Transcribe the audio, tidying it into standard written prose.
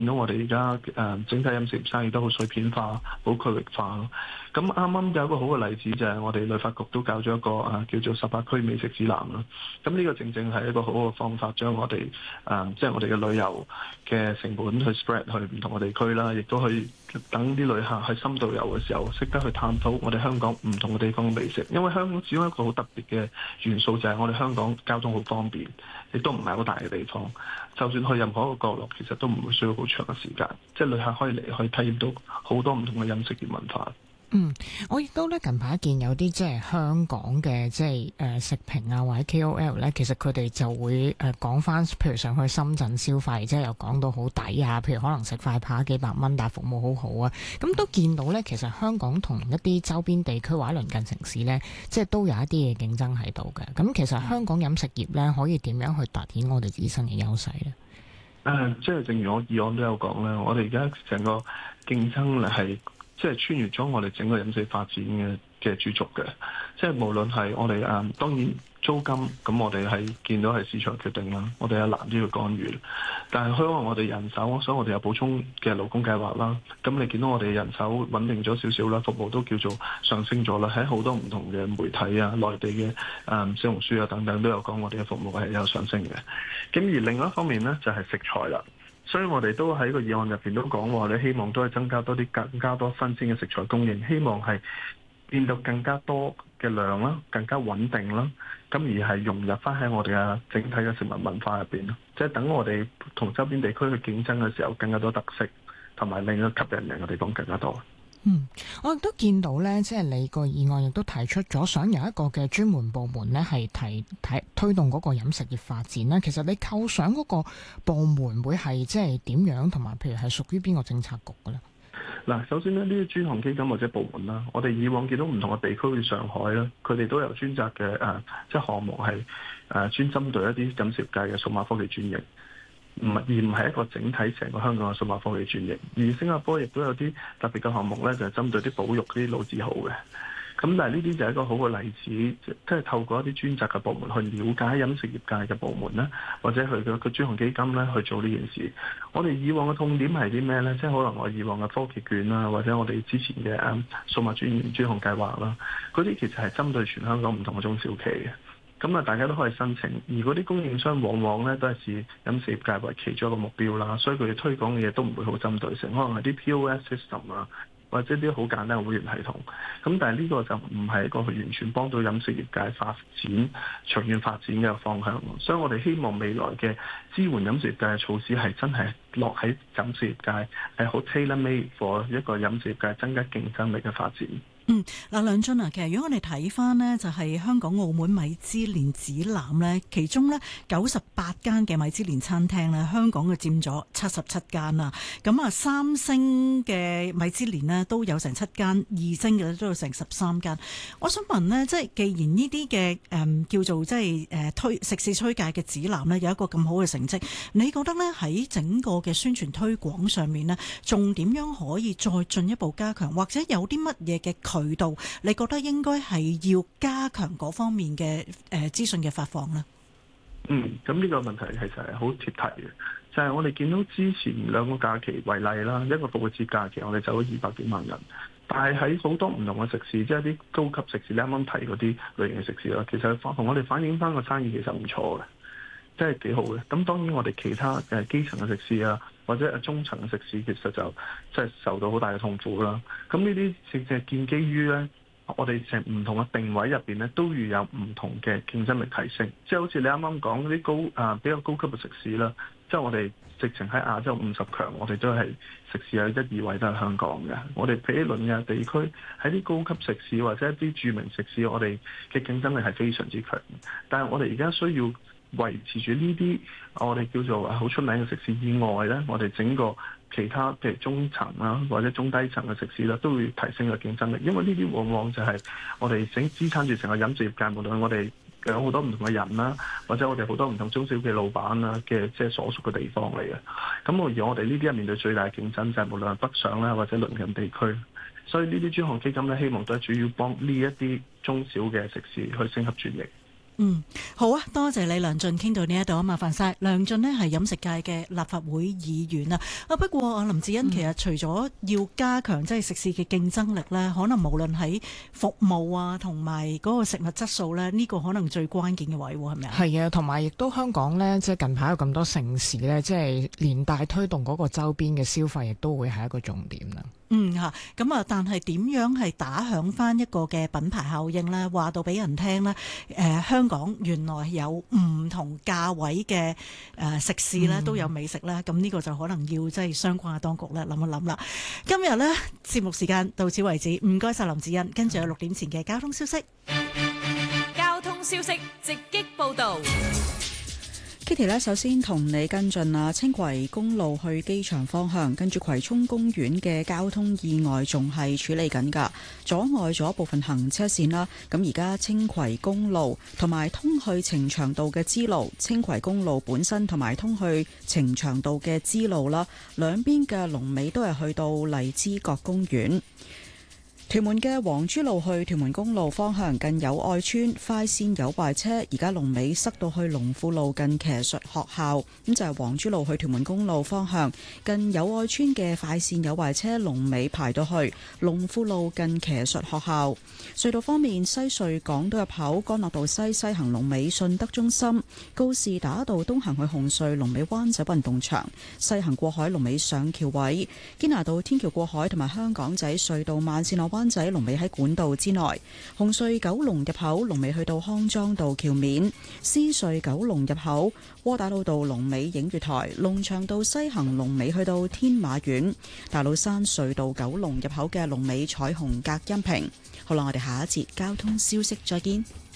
見到我哋而家整體飲食業生意都好碎片化、好區域化咯。咁啱啱有一個好嘅例子就係我哋旅發局都搞咗一個叫做18區美食指南啦。咁呢個正正係一個好好嘅方法，將我哋即係我哋嘅旅遊嘅成本去 spread 去唔同嘅地區啦，亦都去等啲旅客去深度遊嘅時候，識得去探討我哋香港唔同嘅地方嘅美食。因為香港始終一個好特別嘅元素就係我哋香港交通好方便，亦都唔係好大嘅地方。就算去任何一個角落，其實都唔會需要好長嘅時間，即係旅客可以嚟去體驗到好多唔同嘅飲食業文化。 我亦都咧近排見有啲即係香港嘅即係食評啊或者 KOL 咧，其實佢哋就會講翻，譬如上去深圳消費，即係又講到好抵啊，譬如可能食塊扒幾百蚊，但係服務好好啊，咁都見到咧，其實香港同一啲周邊地區或者鄰近城市咧，即係都有一啲嘅競爭喺度嘅。咁其實香港飲食業咧，可以點樣去凸顯我哋自身嘅優勢咧？ 即係正如我議案都有講咧，我哋而家成個競爭力係即係穿越咗我哋整個飲食發展嘅主軸嘅，即係無論係我哋當然租金，咁我哋係見到係市場決定啦，我哋有難啲去干預。但係香港我哋人手，所以我哋有補充嘅勞工計劃啦。咁你見到我哋人手穩定咗少少啦，服務都叫做上升咗啦。喺好多唔同嘅媒體啊、內地嘅小紅書啊等等都有講我哋嘅服務係有上升嘅。咁而另外一方面呢，就係食材啦。所以我哋都喺個議案入邊都講話，你希望都係增加多啲更加多新鮮嘅食材供應，希望係變到更加多嘅量啦，更加穩定啦，咁而係融入翻喺我哋嘅整體嘅食物文化入邊咯。即係等我哋同周邊地區去競爭嘅時候，更加多特色，同埋令到吸引人嘅地方更加多。 我亦都見到咧，即係你個議案亦都提出咗，想有一個嘅專門部門咧，係推動嗰個飲食業發展咧。其實你構想嗰個部門會係即係點樣，同埋譬如係屬於邊個政策局嘅咧？ 嗱，首先呢啲專項基金或者部門啦，我哋以往見到唔同嘅地區，好似上海啦，佢哋都有專責嘅即係項目係專針對一啲飲食界嘅數碼科技專營。而唔係一個整體成個香港嘅數碼科技專營，而新加坡亦都有啲特別嘅項目咧，就係針對啲保育啲老字號嘅。咁但係呢啲就係一個好嘅例子，即係透過一啲專責嘅部門去了解飲食業界嘅部門咧，或者佢嘅專項基金咧去做呢件事。我哋以往嘅痛點係啲咩咧？即係可能我以往嘅科技券啦，或者我哋之前嘅數碼專項計劃啦，嗰啲其實係針對全香港唔同嘅中小企嘅。咁大家都可以申請，而嗰啲供應商往往咧都係視飲食業界為其中一個目標啦，所以佢哋推廣嘅嘢都唔會好針對性，可能係啲 POS system 啊，或者啲好簡單嘅會員系統。咁但係呢個就唔係一個完全幫到飲食業界發展、長遠發展嘅方向。所以我哋希望未來嘅支援飲食業界嘅措施係真係落喺飲食業界，係好 tailor-made for 一個飲食業界增加競爭力嘅發展。 梁進啊，其實如果我哋睇翻呢，就係香港澳門米芝蓮指南呢，其中呢98間嘅米芝蓮餐廳呢，香港嘅佔咗77間啦。咁3星嘅米芝蓮呢都有成7間，2星嘅都有成13間。我想問呢，即係既然呢啲嘅叫做即係食肆推介嘅指南呢，有一個咁好嘅成績，你覺得呢喺整個嘅宣傳推廣上面呢，仲點樣可以再進一步加強，或者有啲乜嘢嘅渠道，你覺得應該係要加強嗰方面嘅資訊嘅發放呢？ 咁呢個問題其實係好貼題嘅，就係我哋見到之前兩個假期為例啦，一個復活節假期我哋走咗200幾萬人，但係喺好多唔同嘅食肆，即係啲高級食肆，你啱啱提嗰啲類型嘅食肆啦，其實同我哋反映翻個生意其實唔錯嘅，真係幾好嘅。咁當然我哋其他基層嘅食肆啊，或者中層嘅食肆，其實就即係受到好大嘅痛苦啦。咁呢啲正正係建基於咧，我哋成唔同嘅定位入邊咧，都要有唔同嘅競爭力提升。即係好似你啱啱講嗰啲比較高級嘅食肆啦，即係我哋直情喺亞洲50強，我哋都係食肆有1、2位都係香港嘅。我哋毗鄰嘅地區喺啲高級食肆或者一啲著名食肆，我哋嘅競爭力係非常之強。但係我哋而家需要維持住呢啲我哋叫做好出名嘅食肆以外呢，我哋整個其他譬如中層啦或者中低層嘅食肆啦，都會提升個競爭力。因為呢啲往往就係我哋支撐住成個飲食業界，無論我哋有好多唔同嘅人啦，或者我哋好多唔同中小企老闆啦嘅即係所屬嘅地方嚟嘅。咁而我哋呢啲面對最大嘅競爭就係無論係北上啦或者鄰近地區，所以呢啲專項基金呢，希望都係主要幫呢一啲中小嘅食肆去升級轉型。 好啊，多謝你梁進，傾到呢一度啊，麻煩晒。梁進呢係飲食界嘅立法會議員啊。不過林志恩，其實除咗要加強即係食肆嘅競爭力呢，可能無論喺服務啊同埋嗰個食物質素呢，呢個可能最關鍵嘅位係咪啊？ 係啊，同埋亦都香港呢，即係近排有咁多盛事呢，即係連帶推動嗰個周邊嘅消費，亦都會係一個重點啦。 咁啊，但係點樣係打響翻一個嘅品牌效應呢？話到俾人聽呢，香港原來有唔同價位嘅食肆呢都有美食啦。咁呢個就可能要即係相關嘅當局咧諗一諗啦。今日呢節目時間到此為止，唔該晒林志恩，跟住有6點前嘅交通消息。 交通消息直擊報導。 Kitty 呢，首先同你跟進啊，青葵公路去機場方向，跟住葵涌公園嘅交通意外仲係處理緊㗎，阻礙咗部分行車線啦。咁而家青葵公路同埋通去呈祥道嘅支路，青葵公路本身同埋通去呈祥道嘅支路啦，兩邊嘅龍尾都係去到荔枝角公園。屯門嘅黃珠路去屯門公路方向，近友愛邨快線有壞車，而家龍尾塞到去龍富路近騎術學校。咁就係黃珠路去屯門公路方向，近友愛邨嘅快線有壞車，龍尾排到去龍富路近騎術學校。隧道方面，西隧港島入口干諾道西行龍尾順德中心，告士打道東行去紅隧龍尾灣仔運動場，西行過海龍尾上橋位，堅拿道天橋過海同埋香港仔隧道慢線落灣仔龍尾喺管道之內，紅隧九龍入口龍尾去到康莊道橋面，獅隧九龍入口窩打老道龍尾映月台，龍翔道西行龍尾去到天馬苑，大老山隧道九龍入口嘅龍尾彩虹隔音屏。好啦，我哋下一節交通消息再見。